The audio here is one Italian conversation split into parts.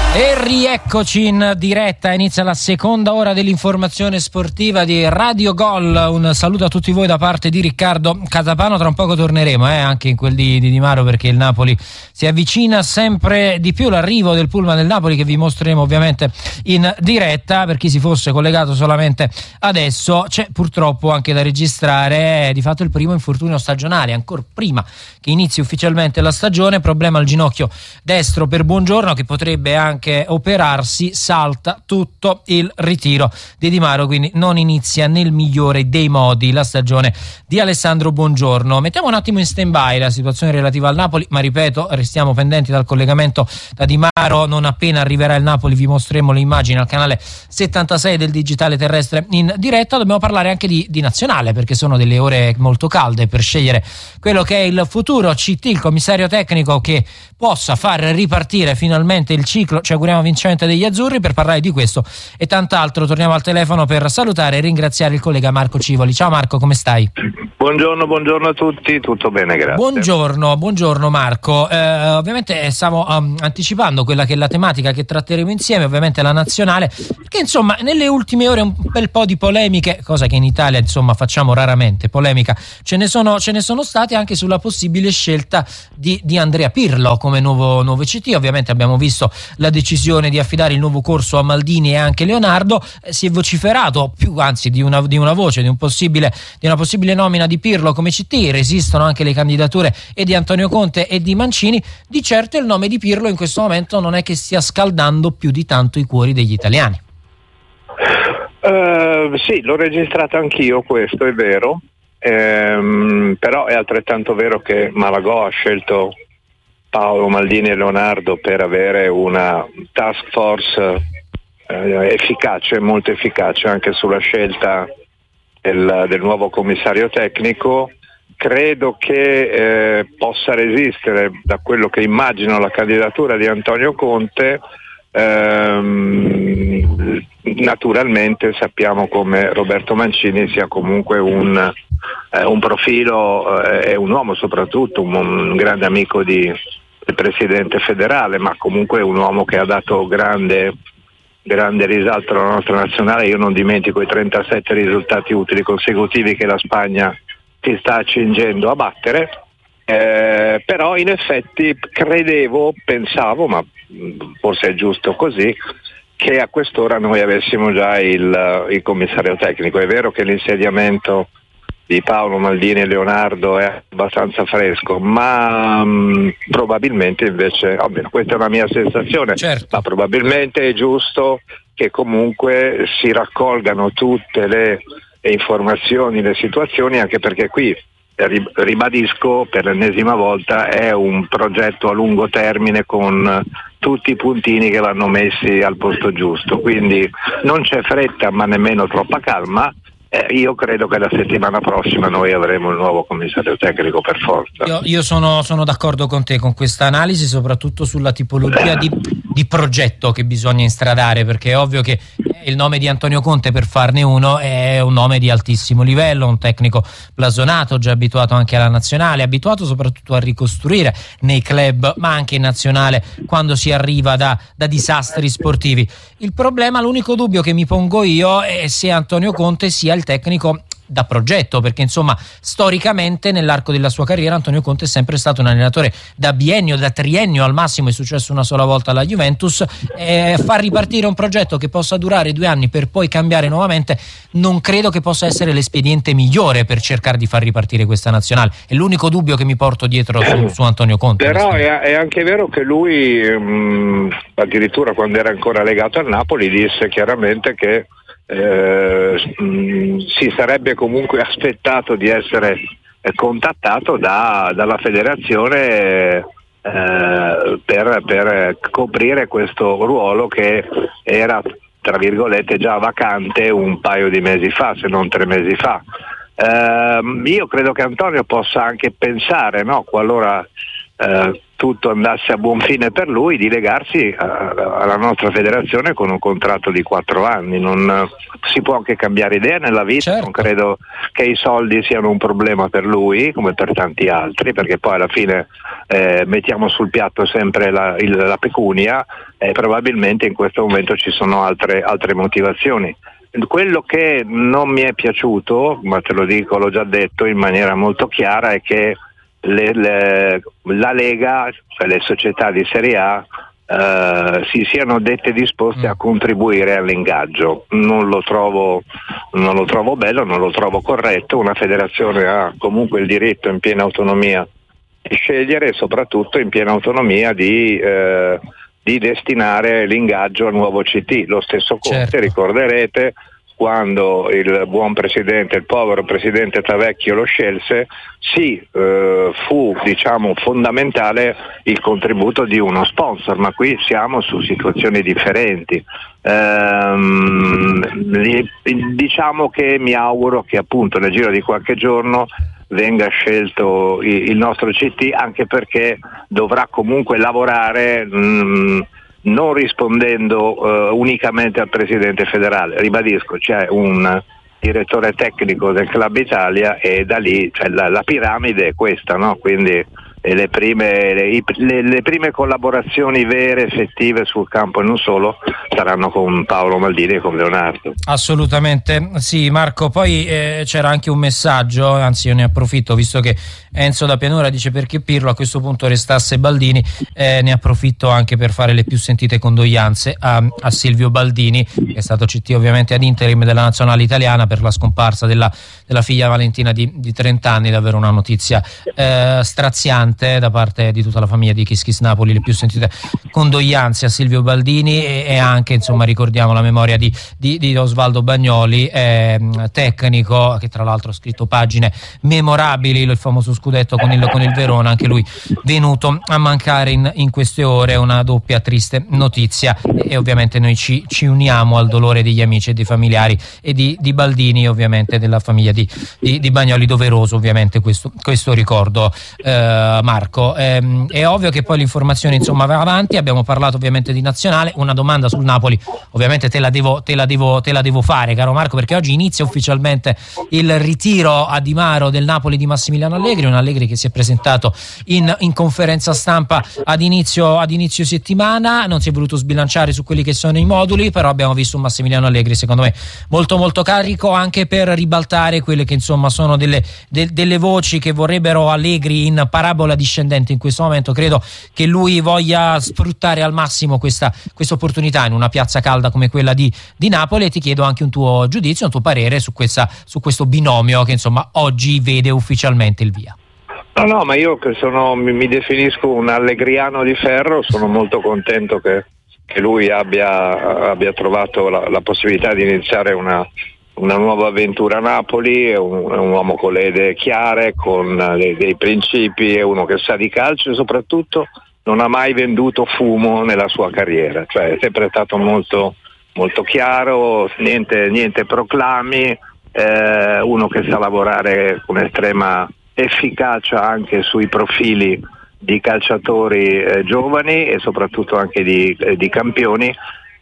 E rieccoci in diretta, inizia la seconda ora dell'informazione sportiva di Radio Gol. Un saluto a tutti voi da parte di Riccardo Catapano. Tra un poco torneremo anche in quel di Di Maro, perché il Napoli si avvicina sempre di più. L'arrivo del pullman del Napoli, che vi mostreremo ovviamente in diretta. Per chi si fosse collegato solamente adesso, c'è purtroppo anche da registrare di fatto il primo infortunio stagionale, ancora prima che inizi ufficialmente la stagione. Problema al ginocchio destro per Buongiorno, che potrebbe anche operarsi. Salta tutto il ritiro di Maro, quindi non inizia nel migliore dei modi la stagione di Alessandro Buongiorno. Mettiamo un attimo in stand-by la situazione relativa al Napoli, ma ripeto, restiamo pendenti dal collegamento da Di Maro. Non appena arriverà il Napoli vi mostreremo le immagini al canale 76 del digitale terrestre in diretta. Dobbiamo parlare anche di nazionale, perché sono delle ore molto calde per scegliere quello che è il futuro CT, il commissario tecnico che possa far ripartire finalmente il ciclo, ci auguriamo vincente, degli azzurri. Per parlare di questo e tant'altro torniamo al telefono per salutare e ringraziare il collega Marco Civoli. Ciao Marco, come stai? Buongiorno a tutti, tutto bene, grazie. Buongiorno Marco. Ovviamente stavo anticipando quella che è la tematica che tratteremo insieme, ovviamente la nazionale, perché insomma nelle ultime ore un bel po' di polemiche, cosa che in Italia insomma facciamo raramente, polemica ce ne sono state anche sulla possibile scelta di Andrea Pirlo come nuovo CT. Ovviamente abbiamo visto la decisione di affidare il nuovo corso a Maldini e anche Leonardo. Si è vociferato più, anzi, di una voce di una possibile nomina di Pirlo come CT. Resistono anche le candidature e di Antonio Conte e di Mancini. Di certo il nome di Pirlo in questo momento non è che stia scaldando più di tanto i cuori degli italiani. Sì, l'ho registrato anch'io, questo è vero, però è altrettanto vero che Malagò ha scelto Paolo Maldini e Leonardo per avere una task force efficace, molto efficace anche sulla scelta del nuovo commissario tecnico. Credo che possa resistere, da quello che immagino, la candidatura di Antonio Conte. Naturalmente sappiamo come Roberto Mancini sia comunque un profilo, è un uomo soprattutto, un grande amico del presidente federale, ma comunque un uomo che ha dato grande risalto alla nostra nazionale. Io non dimentico i 37 risultati utili consecutivi che la Spagna si sta accingendo a battere, però in effetti pensavo, ma forse è giusto così, che a quest'ora noi avessimo già il commissario tecnico. È vero che l'insediamento di Paolo Maldini e Leonardo è abbastanza fresco, ma probabilmente invece, questa è una mia sensazione, certo, ma probabilmente è giusto che comunque si raccolgano tutte le informazioni, le situazioni, anche perché qui, ribadisco per l'ennesima volta, è un progetto a lungo termine con tutti i puntini che vanno messi al posto giusto, quindi non c'è fretta ma nemmeno troppa calma. Io credo che la settimana prossima noi avremo il nuovo commissario tecnico per forza. Io sono d'accordo con te con questa analisi, soprattutto sulla tipologia di progetto che bisogna instradare, perché è ovvio che il nome di Antonio Conte, per farne uno, è un nome di altissimo livello, un tecnico blasonato, già abituato anche alla nazionale, abituato soprattutto a ricostruire nei club ma anche in nazionale quando si arriva da disastri sportivi. Il problema, l'unico dubbio che mi pongo io è se Antonio Conte sia il tecnico da progetto, perché insomma storicamente nell'arco della sua carriera Antonio Conte è sempre stato un allenatore da biennio, da triennio al massimo, è successo una sola volta alla Juventus. Far ripartire un progetto che possa durare 2 anni per poi cambiare nuovamente non credo che possa essere l'espediente migliore per cercare di far ripartire questa nazionale. È l'unico dubbio che mi porto dietro su Antonio Conte. Però è anche vero che lui addirittura quando era ancora legato al Napoli disse chiaramente che si sarebbe comunque aspettato di essere contattato dalla federazione per coprire questo ruolo che era, tra virgolette, già vacante un paio di mesi fa, se non 3 mesi fa. Io credo che Antonio possa anche pensare, no, qualora tutto andasse a buon fine per lui, di legarsi alla nostra federazione con un contratto di 4 anni. Non si può anche cambiare idea nella vita, certo. Non credo che i soldi siano un problema per lui come per tanti altri, perché poi alla fine mettiamo sul piatto sempre la pecunia, e probabilmente in questo momento ci sono altre motivazioni. Quello che non mi è piaciuto, ma te lo dico, l'ho già detto in maniera molto chiara, è che la Lega, cioè le società di Serie A, si siano dette disposte a contribuire all'ingaggio. Non lo trovo bello, non lo trovo corretto. Una federazione ha comunque il diritto, in piena autonomia, di scegliere e soprattutto in piena autonomia di destinare l'ingaggio al nuovo CT. Lo stesso Conte, certo. Ricorderete, quando il buon presidente, il povero presidente Tavecchio lo scelse, fu fondamentale il contributo di uno sponsor, ma qui siamo su situazioni differenti. Diciamo che mi auguro che appunto nel giro di qualche giorno venga scelto il nostro CT, anche perché dovrà comunque lavorare non rispondendo unicamente al presidente federale. Ribadisco, c'è un direttore tecnico del Club Italia e da lì, cioè, la piramide è questa, no? Quindi le prime collaborazioni vere, effettive sul campo e non solo, saranno con Paolo Maldini e con Leonardo. Assolutamente sì, Marco. Poi c'era anche un messaggio, anzi io ne approfitto, visto che Enzo da Pianura dice perché Pirlo a questo punto restasse Baldini, ne approfitto anche per fare le più sentite condoglianze a Silvio Baldini, che è stato CT ovviamente ad interim della nazionale italiana per la scomparsa della figlia Valentina di 30 anni. Davvero una notizia straziante da parte di tutta la famiglia di Kiss Kiss Napoli. Le più sentite condoglianze a Silvio Baldini e anche, insomma, ricordiamo la memoria di Osvaldo Bagnoli, tecnico che tra l'altro ha scritto pagine memorabili, il famoso scudetto con il Verona, anche lui venuto a mancare in queste ore. Una doppia triste notizia e ovviamente noi ci uniamo al dolore degli amici e dei familiari e di Baldini, ovviamente della famiglia di Bagnoli. Doveroso ovviamente questo ricordo, Marco. È ovvio che poi l'informazione, insomma, va avanti. Abbiamo parlato ovviamente di nazionale. Una domanda sul Napoli ovviamente te la devo fare, caro Marco, perché oggi inizia ufficialmente il ritiro a Di Maro del Napoli di Massimiliano Allegri, un Allegri che si è presentato in conferenza stampa ad inizio settimana. Non si è voluto sbilanciare su quelli che sono i moduli, però abbiamo visto un Massimiliano Allegri secondo me molto molto carico, anche per ribaltare quelle che insomma sono delle voci che vorrebbero Allegri in parabola discendente in questo momento. Credo che lui voglia sfruttare al massimo questa opportunità in una piazza calda come quella di Napoli, e ti chiedo anche un tuo giudizio, un tuo parere su questo binomio che insomma oggi vede ufficialmente il via. No, ma io che mi definisco un allegriano di ferro, sono molto contento che lui abbia trovato la possibilità di iniziare una nuova avventura a Napoli. È un uomo con le idee chiare, con dei principi, è uno che sa di calcio e soprattutto non ha mai venduto fumo nella sua carriera, cioè è sempre stato molto, molto chiaro, niente proclami, uno che sa lavorare con estrema efficacia anche sui profili di calciatori giovani e soprattutto anche di campioni.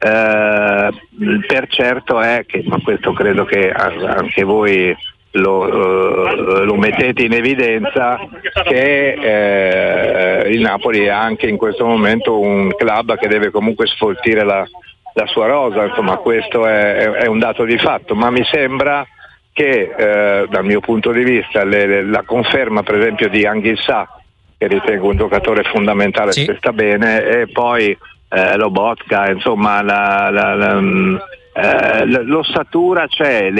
Per certo è che, ma questo credo che anche voi lo mettete in evidenza, che il Napoli è anche in questo momento un club che deve comunque sfoltire la sua rosa. Insomma, questo è un dato di fatto, ma mi sembra che dal mio punto di vista la conferma per esempio di Anghissà, che ritengo un giocatore fondamentale, sì, se sta bene, e poi Lobotka, insomma l'ossatura c'è,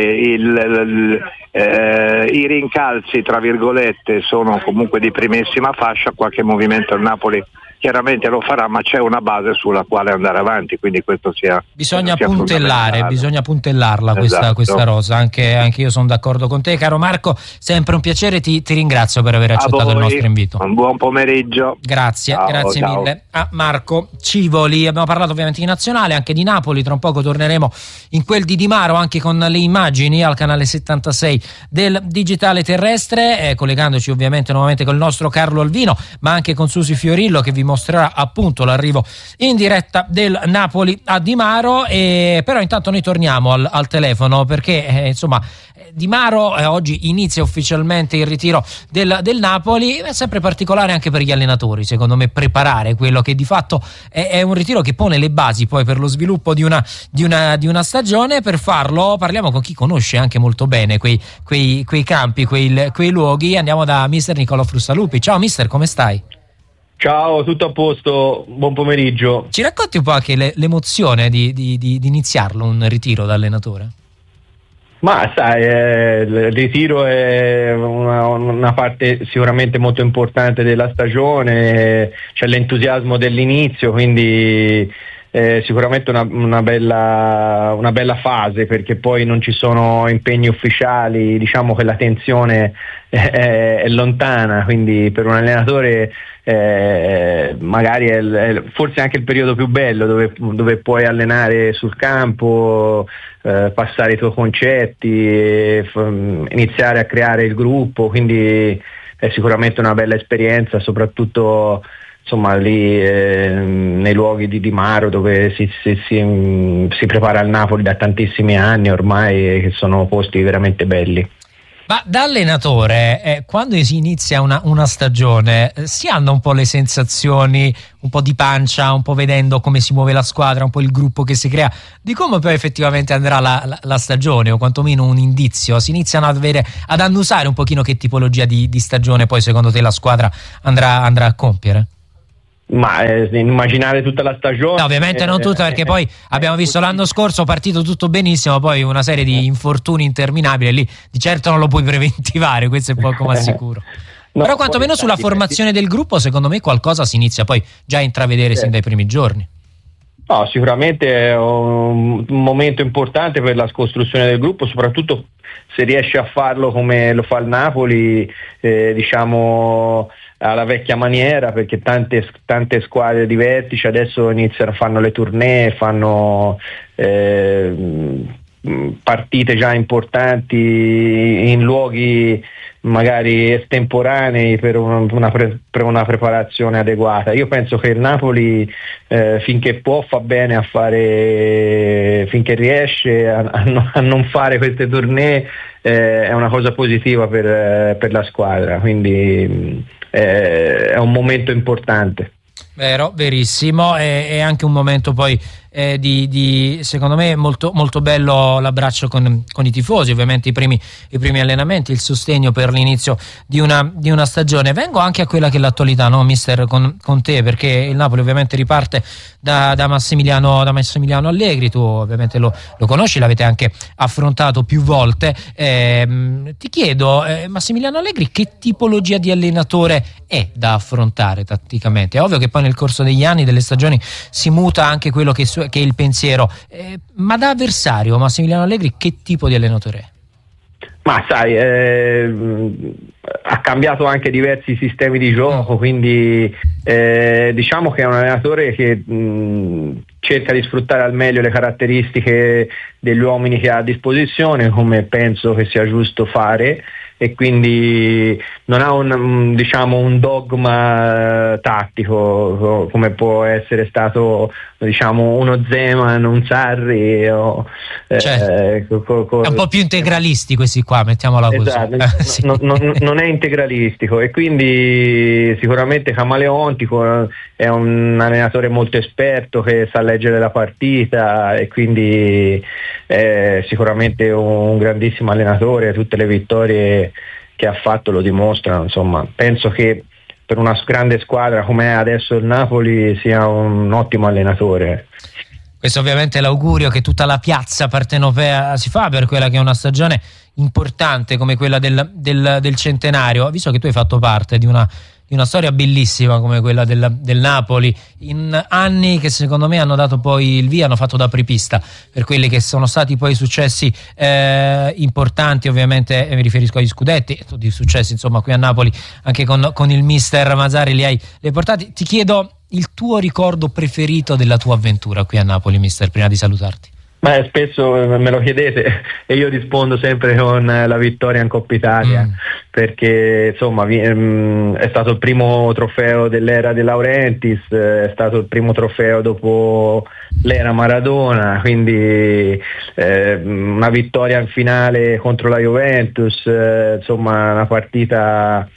i rincalzi tra virgolette sono comunque di primissima fascia, qualche movimento al Napoli chiaramente lo farà, ma c'è una base sulla quale andare avanti, quindi questo bisogna puntellarla questa rosa, anche io sono d'accordo con te, caro Marco, sempre un piacere, ti ringrazio per aver accettato il nostro invito. Un buon pomeriggio. Grazie mille a Marco Civoli. Abbiamo parlato ovviamente di nazionale, anche di Napoli, tra un poco torneremo in quel di Di Maro anche con le immagini al canale 76 del digitale terrestre, collegandoci ovviamente nuovamente con il nostro Carlo Alvino, ma anche con Susi Fiorillo che vi mostrerà appunto l'arrivo in diretta del Napoli a Di Maro. Però intanto noi torniamo al telefono perché Di Maro oggi inizia ufficialmente il ritiro del Napoli. È sempre particolare anche per gli allenatori, secondo me, preparare quello che di fatto è un ritiro che pone le basi poi per lo sviluppo di una stagione. Per farlo parliamo con chi conosce anche molto bene quei campi, quei luoghi. Andiamo da mister Nicolò Frussalupi. Ciao mister, come stai? Ciao, tutto a posto, buon pomeriggio. Ci racconti un po' anche l'emozione di iniziarlo un ritiro da allenatore? Ma sai, il ritiro è una parte sicuramente molto importante della stagione, c'è l'entusiasmo dell'inizio, quindi sicuramente una bella fase, perché poi non ci sono impegni ufficiali, diciamo che la tensione è lontana, quindi per un allenatore magari è forse anche il periodo più bello dove puoi allenare sul campo, passare i tuoi concetti, iniziare a creare il gruppo, quindi è sicuramente una bella esperienza, soprattutto lì nei luoghi di Di Maro, dove si prepara il Napoli da tantissimi anni ormai, che sono posti veramente belli. Ma da allenatore, quando si inizia una stagione, si hanno un po' le sensazioni, un po' di pancia, un po' vedendo come si muove la squadra, un po' il gruppo che si crea, di come poi effettivamente andrà la stagione, o quantomeno un indizio? Si iniziano ad annusare un pochino che tipologia di stagione poi secondo te la squadra andrà a compiere? Ma immaginare tutta la stagione, no, ovviamente non tutta, perché poi abbiamo visto l'anno scorso partito tutto benissimo, poi una serie di infortuni interminabili, lì di certo non lo puoi preventivare, questo è poco ma sicuro. No, però quantomeno sulla formazione del gruppo secondo me qualcosa si inizia poi già a intravedere sin dai primi giorni. No, sicuramente è un momento importante per la costruzione del gruppo, soprattutto se riesce a farlo come lo fa il Napoli, alla vecchia maniera, perché tante squadre di vertice adesso fanno le tournée, fanno partite già importanti in luoghi magari estemporanei per una preparazione adeguata. Io penso che il Napoli finché può fa bene a fare, finché riesce a non fare queste tournée, è una cosa positiva per la squadra, quindi è un momento importante. Vero, verissimo, è anche un momento poi secondo me molto, molto bello l'abbraccio con i tifosi, ovviamente i primi allenamenti, il sostegno per l'inizio di una stagione. Vengo anche a quella che è l'attualità, no, mister, con te, perché il Napoli ovviamente riparte da Massimiliano Allegri. Tu ovviamente lo conosci, l'avete anche affrontato più volte. Ti chiedo, Massimiliano Allegri che tipologia di allenatore è da affrontare tatticamente? È ovvio che poi nel corso degli anni, delle stagioni, si muta anche quello che è il pensiero, ma da avversario Massimiliano Allegri che tipo di allenatore è? Ma sai, ha cambiato anche diversi sistemi di gioco, quindi diciamo che è un allenatore che cerca di sfruttare al meglio le caratteristiche degli uomini che ha a disposizione, come penso che sia giusto fare, e quindi non ha un dogma tattico come può essere stato uno Zeman, un Sarri è un po' più integralisti questi qua, mettiamola così. Esatto. Sì. Non è integralistico, e quindi sicuramente camaleontico, è un allenatore molto esperto che sa leggere la partita, e quindi è sicuramente un grandissimo allenatore. Tutte le vittorie che ha fatto lo dimostrano. Insomma, penso che per una grande squadra come è adesso il Napoli sia un ottimo allenatore. Questo ovviamente è l'augurio che tutta la piazza partenopea si fa per quella che è una stagione importante come quella del centenario. Visto che tu hai fatto parte di una una storia bellissima come quella del Napoli, in anni che secondo me hanno dato poi il via, hanno fatto da apripista per quelli che sono stati poi successi importanti. Ovviamente mi riferisco agli scudetti, tutti i successi insomma qui a Napoli anche con il mister Mazzarri li hai portati. Ti chiedo il tuo ricordo preferito della tua avventura qui a Napoli, mister, prima di salutarti. Spesso me lo chiedete e io rispondo sempre con la vittoria in Coppa Italia, perché insomma è stato il primo trofeo dell'era De Laurentiis, è stato il primo trofeo dopo l'era Maradona, quindi una vittoria in finale contro la Juventus, insomma una partita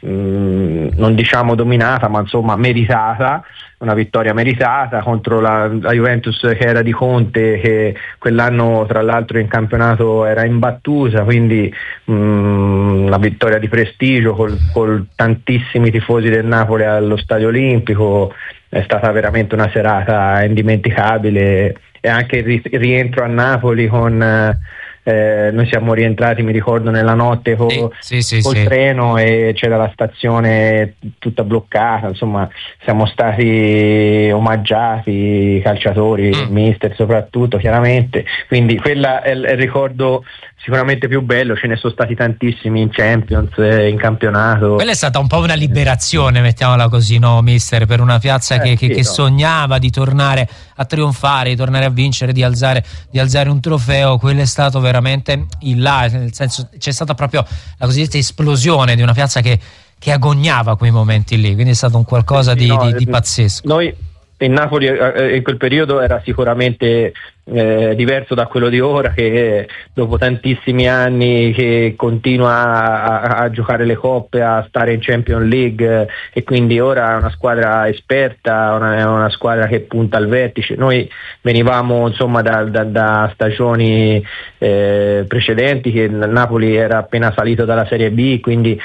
non diciamo dominata, ma insomma meritata, una vittoria meritata contro la Juventus che era di Conte, che quell'anno tra l'altro in campionato era imbattuta, quindi una vittoria di prestigio col tantissimi tifosi del Napoli allo Stadio Olimpico. È stata veramente una serata indimenticabile, e anche il rientro a Napoli con noi siamo rientrati, mi ricordo, nella notte col treno, e c'era la stazione tutta bloccata, insomma siamo stati omaggiati, i calciatori, il mister soprattutto chiaramente, quindi quella è il ricordo sicuramente più bello. Ce ne sono stati tantissimi in Champions, in campionato. Quella è stata un po' una liberazione, mettiamola così, no mister, per una piazza che sognava di tornare a trionfare, di tornare a vincere, di alzare un trofeo. Quello è stato veramente il là, nel senso c'è stata proprio la cosiddetta esplosione di una piazza che agognava quei momenti lì, quindi è stato un qualcosa di pazzesco. Noi in Napoli in quel periodo era sicuramente diverso da quello di ora, che dopo tantissimi anni che continua a giocare le coppe, a stare in Champions League, e quindi ora è una squadra esperta, è una squadra che punta al vertice. Noi venivamo insomma da stagioni precedenti, che il Napoli era appena salito dalla Serie B, quindi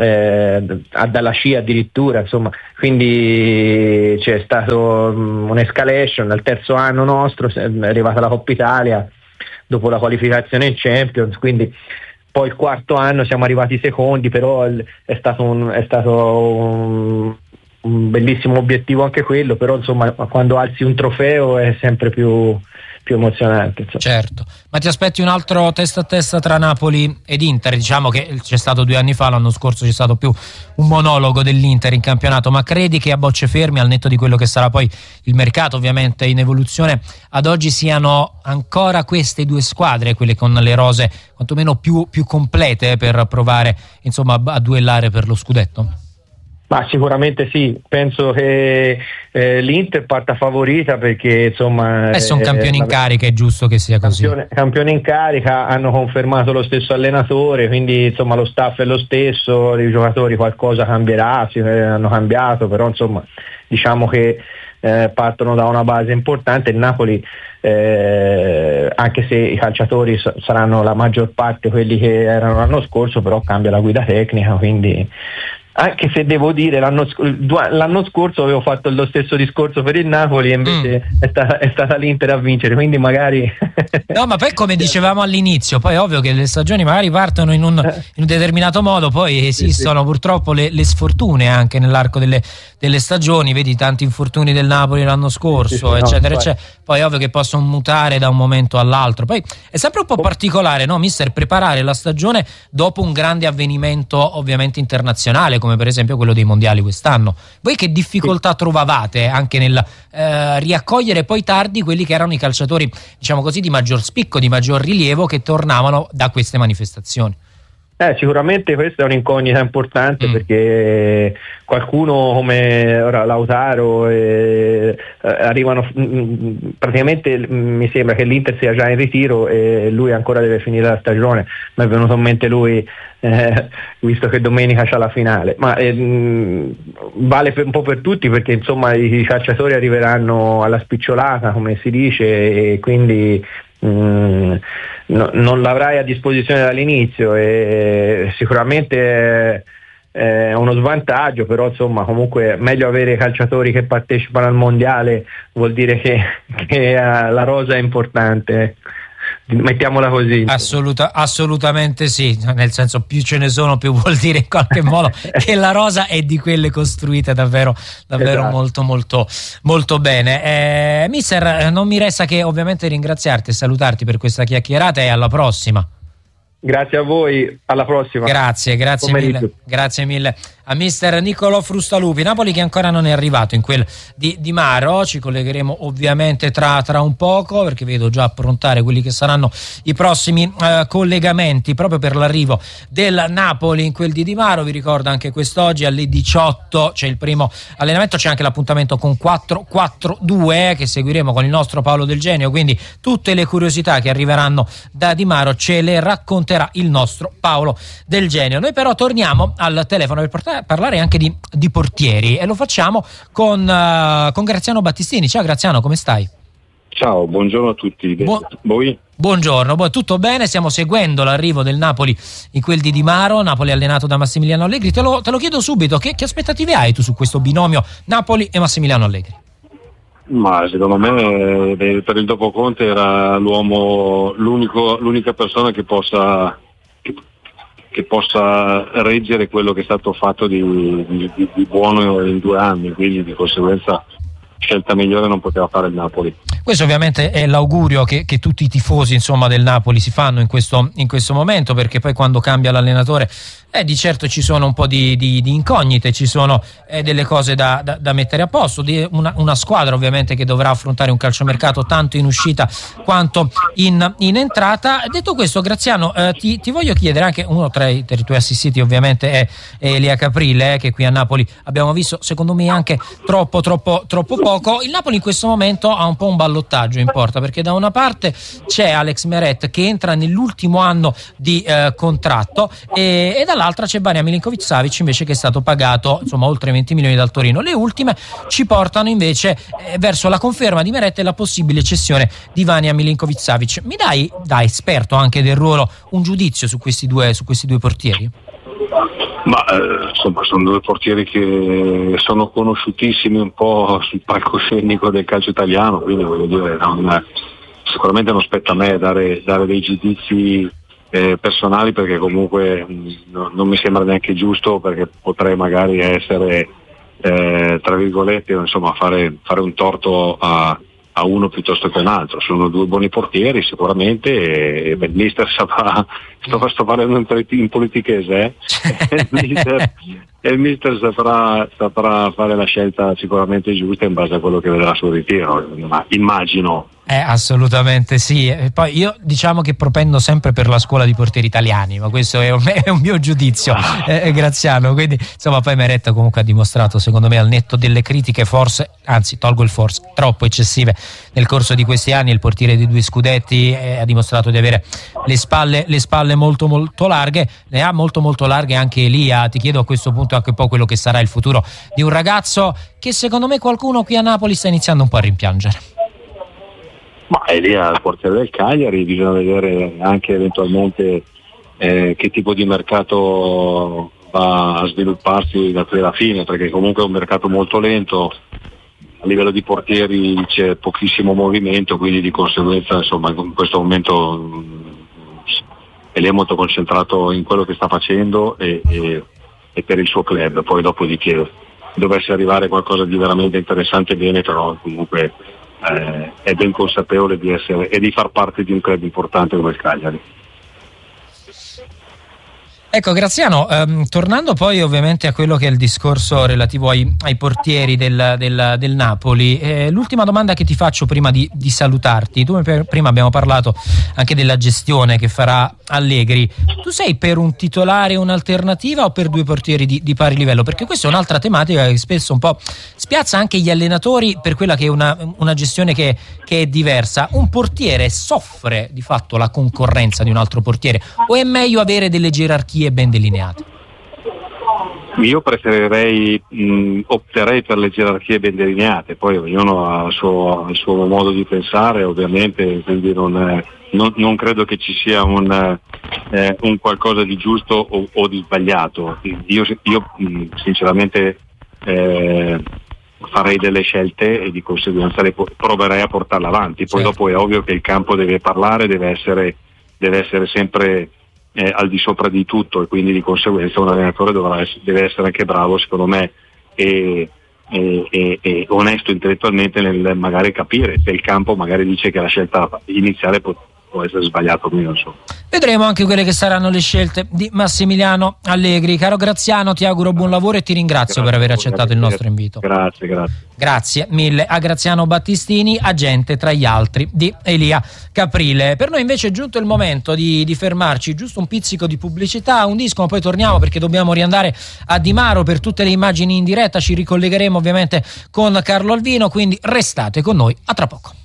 dalla C addirittura, insomma, quindi c'è stato un'escalation. Al terzo anno nostro è arrivata la Coppa Italia dopo la qualificazione in Champions, quindi poi il quarto anno siamo arrivati secondi, però è stato un bellissimo obiettivo anche quello, però insomma quando alzi un trofeo è sempre più emozionante, insomma. Certo, ma ti aspetti un altro testa a testa tra Napoli ed Inter? Diciamo che c'è stato 2 anni fa, l'anno scorso c'è stato più un monologo dell'Inter in campionato, ma credi che a bocce fermi, al netto di quello che sarà poi il mercato ovviamente in evoluzione, ad oggi siano ancora queste 2 squadre quelle con le rose quantomeno più complete per provare insomma a duellare per lo scudetto? Ma sicuramente sì, penso che l'Inter parta favorita, perché insomma sono campioni in carica, è giusto che sia così. Campioni in carica, hanno confermato lo stesso allenatore, quindi insomma lo staff è lo stesso, i giocatori qualcosa cambierà, hanno cambiato, però insomma diciamo che partono da una base importante. Il Napoli, anche se i calciatori saranno la maggior parte quelli che erano l'anno scorso, però cambia la guida tecnica, quindi anche se devo dire l'anno scorso avevo fatto lo stesso discorso per il Napoli, e invece è stata l'Inter a vincere, quindi magari no, ma poi come dicevamo all'inizio, poi ovvio che le stagioni magari partono in un determinato modo, poi esistono purtroppo le sfortune anche nell'arco delle stagioni, vedi tanti infortuni del Napoli l'anno scorso, eccetera. Poi ovvio che possono mutare da un momento all'altro. Poi è sempre un po' particolare, no mister, preparare la stagione dopo un grande avvenimento ovviamente internazionale, come per esempio quello dei mondiali quest'anno. Voi che difficoltà trovavate anche nel riaccogliere poi tardi quelli che erano i calciatori, diciamo così, di maggior spicco, di maggior rilievo, che tornavano da queste manifestazioni? Sicuramente questa è un'incognita importante, perché qualcuno come ora Lautaro arrivano praticamente, mi sembra che l'Inter sia già in ritiro e lui ancora deve finire la stagione. Mi è venuto in mente lui, visto che domenica c'è la finale, ma vale un po' per tutti, perché insomma i calciatori arriveranno alla spicciolata, come si dice, e quindi non l'avrai a disposizione dall'inizio, e sicuramente è uno svantaggio, però insomma comunque meglio avere calciatori che partecipano al mondiale, vuol dire che la rosa è importante. mettiamola così. Assolutamente sì, nel senso, più ce ne sono più vuol dire in qualche modo che la rosa è di quelle costruite davvero esatto. molto bene. Mister, non mi resta che ovviamente ringraziarti e salutarti per questa chiacchierata, e alla prossima. Grazie a voi, alla prossima. Grazie mille a mister Niccolò Frustalupi. Napoli che ancora non è arrivato in quel di Maro. Ci collegheremo ovviamente tra un poco, perché vedo già approntare quelli che saranno i prossimi collegamenti proprio per l'arrivo del Napoli in quel di Maro. Vi ricordo anche quest'oggi alle 18 c'è il primo allenamento, c'è anche l'appuntamento con 4-4-2 che seguiremo con il nostro Paolo Del Genio, quindi tutte le curiosità che arriveranno da Di Maro ce le racconterà il nostro Paolo Del Genio. Noi però torniamo al telefono per parlare anche di portieri, e lo facciamo con Graziano Battistini. Ciao Graziano, come stai? Ciao, buongiorno a tutti. Voi? Buongiorno, tutto bene? Stiamo seguendo l'arrivo del Napoli in quel di Maro, Napoli allenato da Massimiliano Allegri. Te lo chiedo subito, che aspettative hai tu su questo binomio Napoli e Massimiliano Allegri? Ma secondo me per il dopo Conte era l'unica persona che possa reggere quello che è stato fatto di buono in 2 anni, quindi di conseguenza scelta migliore non poteva fare il Napoli. Questo ovviamente è l'augurio che tutti i tifosi del Napoli si fanno in questo momento, perché poi quando cambia l'allenatore di certo ci sono un po' di incognite, ci sono delle cose da mettere a posto, una squadra ovviamente che dovrà affrontare un calciomercato tanto in uscita quanto in entrata. Detto questo, Graziano, ti voglio chiedere anche, uno tra i tuoi assistiti ovviamente è Elia Caprile, che qui a Napoli abbiamo visto secondo me anche troppo poco. Il Napoli in questo momento ha un po' un ballottaggio in porta, perché da una parte c'è Alex Meret che entra nell'ultimo anno di contratto e dall'altra c'è Vanja Milinković-Savić invece, che è stato pagato oltre 20 milioni dal Torino. Le ultime ci portano invece verso la conferma di Meret e la possibile cessione di Vanja Milinković-Savić. Mi dai, da esperto anche del ruolo, un giudizio su questi due portieri? Ma insomma, sono 2 portieri che sono conosciutissimi un po' sul palcoscenico del calcio italiano, quindi voglio dire, sicuramente non spetta a me dare dei giudizi personali, perché comunque non mi sembra neanche giusto, perché potrei magari essere tra virgolette fare un torto a uno piuttosto che un altro. Sono 2 buoni portieri sicuramente, e il mister saprà, sto parlando in politichese, il mister saprà fare la scelta sicuramente giusta in base a quello che vedrà sul ritiro, immagino. Assolutamente sì. E poi io che propendo sempre per la scuola di portieri italiani, ma questo è un mio giudizio, Graziano. Quindi poi Meret comunque ha dimostrato, secondo me, al netto delle critiche forse, anzi tolgo il forse, troppo eccessive nel corso di questi anni, il portiere di 2 scudetti ha dimostrato di avere le spalle molto larghe, ne ha molto larghe anche Elia. Ti chiedo a questo punto anche un po' quello che sarà il futuro di un ragazzo che secondo me qualcuno qui a Napoli sta iniziando un po' a rimpiangere. Ma Elia è il portiere del Cagliari, bisogna vedere anche eventualmente che tipo di mercato va a svilupparsi da qui alla fine, perché comunque è un mercato molto lento, a livello di portieri c'è pochissimo movimento, quindi di conseguenza in questo momento Elia è molto concentrato in quello che sta facendo e per il suo club. Poi dopodiché dovesse arrivare qualcosa di veramente interessante, bene, però comunque è ben consapevole di essere e di far parte di un club importante come il Cagliari. Ecco Graziano, tornando poi ovviamente a quello che è il discorso relativo ai portieri del Napoli, l'ultima domanda che ti faccio prima di salutarti: tu prima abbiamo parlato anche della gestione che farà Allegri, tu sei per un titolare, un'alternativa, o per 2 portieri di pari livello? Perché questa è un'altra tematica che spesso un po' spiazza anche gli allenatori, per quella che è una gestione che è diversa. Un portiere soffre di fatto la concorrenza di un altro portiere, o è meglio avere delle gerarchie ben delineate? Io opterei per le gerarchie ben delineate, poi ognuno ha il suo modo di pensare ovviamente, quindi non credo che ci sia un qualcosa di giusto o di sbagliato. Io sinceramente farei delle scelte e di conseguenza proverei a portarle avanti. Poi dopo è ovvio che il campo deve parlare, deve essere sempre al di sopra di tutto, e quindi di conseguenza un allenatore deve essere anche bravo, secondo me, e onesto intellettualmente nel magari capire se il campo magari dice che la scelta iniziale può essere sbagliata o meno, insomma. Vedremo anche quelle che saranno le scelte di Massimiliano Allegri. Caro Graziano, ti auguro buon lavoro e ti ringrazio per aver accettato il nostro invito. Grazie mille a Graziano Battistini, agente tra gli altri di Elia Caprile. Per noi invece è giunto il momento di fermarci, giusto un pizzico di pubblicità, un disco, ma poi torniamo perché dobbiamo riandare a Di Maro per tutte le immagini in diretta. Ci ricollegheremo ovviamente con Carlo Alvino, quindi restate con noi, a tra poco.